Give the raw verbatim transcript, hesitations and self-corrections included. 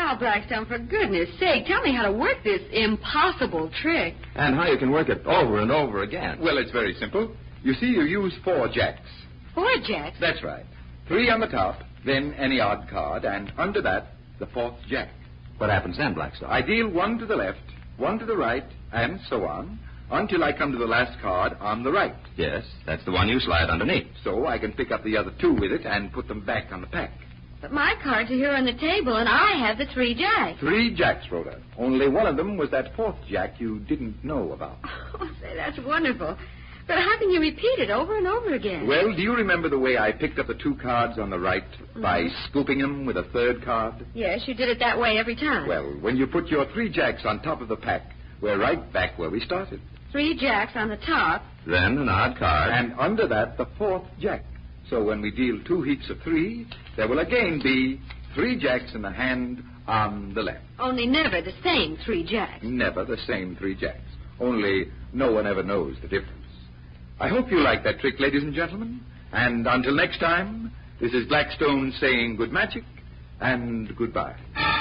Now, Blackstone, for goodness sake, tell me how to work this impossible trick. And how you can work it over and over again. Well, it's very simple. You see, you use four jacks. Four jacks? That's right. Three on the top, then any odd card, and under that, the fourth jack. What happens then, Blackstone? I deal one to the left, one to the right, and so on, until I come to the last card on the right. Yes, that's the one you slide underneath. So I can pick up the other two with it and put them back on the pack. But my cards are here on the table, and I have the three jacks. Three jacks, Rhoda. Only one of them was that fourth jack you didn't know about. Oh, say, that's wonderful. But how can you repeat it over and over again? Well, do you remember the way I picked up the two cards on the right mm-hmm. by scooping them with a third card? Yes, you did it that way every time. Well, when you put your three jacks on top of the pack, we're right back where we started. Three jacks on the top. Then an odd card. And under that, the fourth jack. So when we deal two heaps of three, there will again be three jacks in the hand on the left. Only never the same three jacks. Never the same three jacks. Only no one ever knows the difference. I hope you like that trick, ladies and gentlemen. And until next time, this is Blackstone saying good magic and goodbye.